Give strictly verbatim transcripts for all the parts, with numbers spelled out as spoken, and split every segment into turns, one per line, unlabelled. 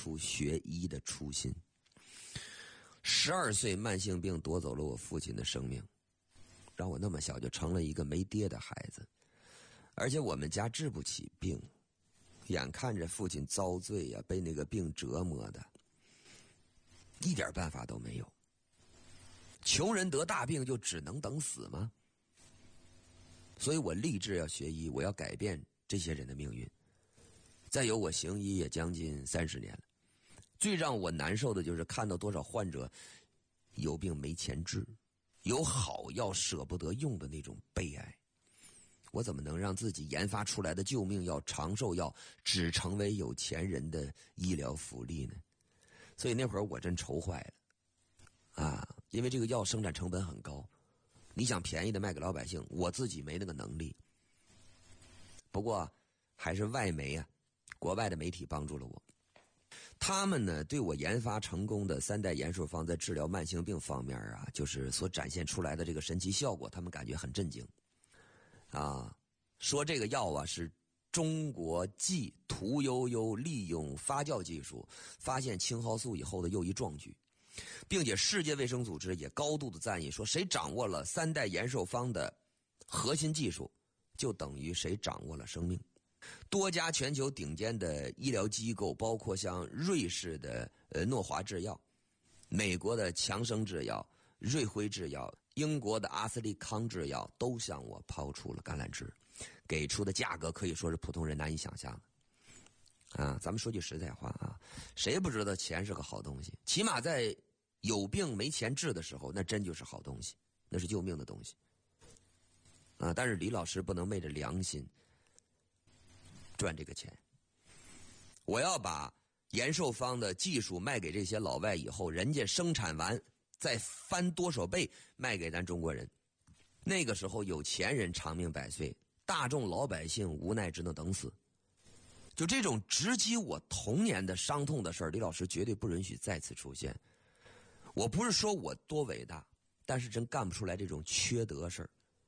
出学医的初心。十二岁慢性病夺走了我父亲的生命，让我那么小就成了一个没爹的孩子，而且我们家治不起病，眼看着父亲遭罪呀、啊，被那个病折磨的，一点办法都没有。穷人得大病就只能等死吗？所以我立志要学医，我要改变这些人的命运。再有，我行医也将近三十年了，最让我难受的就是看到多少患者有病没钱治，有好药舍不得用的那种悲哀。我怎么能让自己研发出来的救命药、长寿药只成为有钱人的医疗福利呢？所以那会儿我真愁坏了啊！因为这个药生产成本很高，你想便宜的卖给老百姓，我自己没那个能力。不过还是外媒啊，国外的媒体帮助了我。他们呢对我研发成功的三代延寿方在治疗慢性病方面啊，就是所展现出来的这个神奇效果，他们感觉很震惊啊，说这个药啊是中国继屠呦呦利用发酵技术发现青蒿素以后的又一壮举，并且世界卫生组织也高度的赞誉，说谁掌握了三代延寿方的核心技术，就等于谁掌握了生命。多家全球顶尖的医疗机构，包括像瑞士的呃诺华制药、美国的强生制药、瑞辉制药、英国的阿斯利康制药，都向我抛出了橄榄枝，给出的价格可以说是普通人难以想象的啊。咱们说句实在话啊，谁不知道钱是个好东西？起码在有病没钱治的时候，那真就是好东西，那是救命的东西啊。但是李老师不能昧着良心赚这个钱，我要把延寿方的技术卖给这些老外以后，人家生产完再翻多少倍卖给咱中国人，那个时候有钱人长命百岁，大众老百姓无奈只能等死。就这种直击我童年的伤痛的事儿，李老师绝对不允许再次出现。我不是说我多伟大，但是真干不出来这种缺德事儿。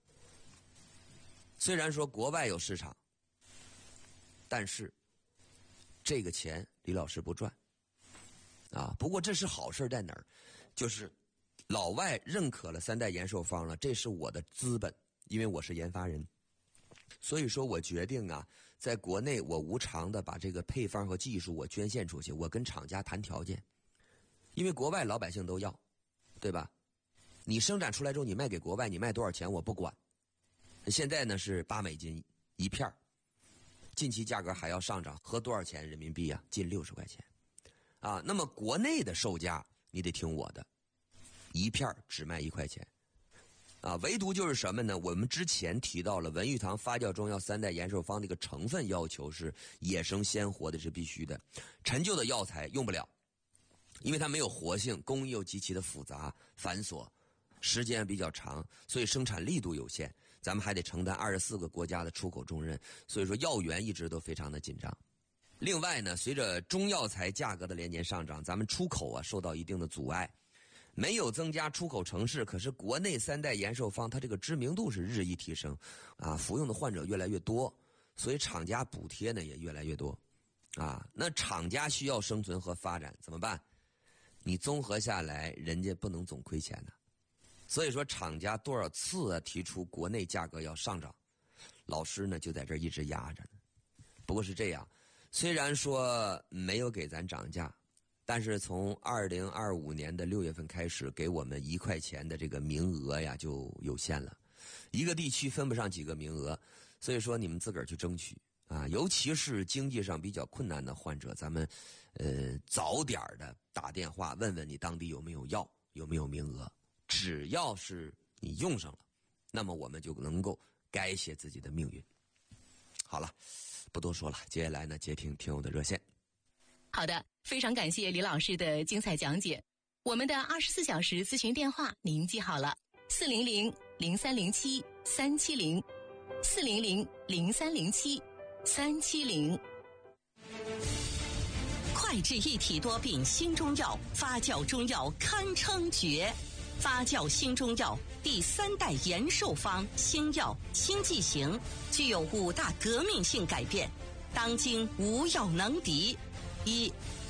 虽然说国外有市场，但是这个钱李老师不赚啊。不过这是好事在哪儿？就是老外认可了三代延寿方了，这是我的资本，因为我是研发人。所以说我决定啊，在国内我无偿的把这个配方和技术我捐献出去，我跟厂家谈条件。因为国外老百姓都要，对吧？你生产出来之后你卖给国外，你卖多少钱我不管。现在呢是八美金一片，近期价格还要上涨，合多少钱人民币啊？近六十块钱啊。那么国内的售价你得听我的，一片只卖一块钱啊。唯独就是什么呢？我们之前提到了文玉堂发酵中药三代延寿方这个成分要求是野生鲜活的，是必须的，陈旧的药材用不了，因为它没有活性，工艺又极其的复杂繁琐，时间比较长，所以生产力度有限，咱们还得承担二十四个国家的出口重任，所以说药源一直都非常的紧张。另外呢，随着中药材价格的连年上涨，咱们出口啊受到一定的阻碍，没有增加出口城市，可是国内三代延寿方它这个知名度是日益提升啊，服用的患者越来越多，所以厂家补贴呢也越来越多啊。那厂家需要生存和发展怎么办？你综合下来，人家不能总亏钱呢。所以说厂家多少次啊提出国内价格要上涨，老师呢就在这儿一直压着呢。不过是这样，虽然说没有给咱涨价，但是从二零二五年的六月份开始，给我们一块钱的这个名额呀就有限了，一个地区分不上几个名额，所以说你们自个儿去争取啊，尤其是经济上比较困难的患者，咱们呃早点的打电话问问你当地有没有药，有没有名额。只要是你用上了，那么我们就能够改写自己的命运。好了，不多说了，接下来呢接听听友的热线。
好的，非常感谢李老师的精彩讲解。我们的二十四小时咨询电话您记好了：四零零零三零七三七零，四零零零三零七三七零。
快治一体多病新中药，发酵中药堪称绝。发酵新中药第三代延寿方新药新剂型，具有五大革命性改变，当今无药能敌。一、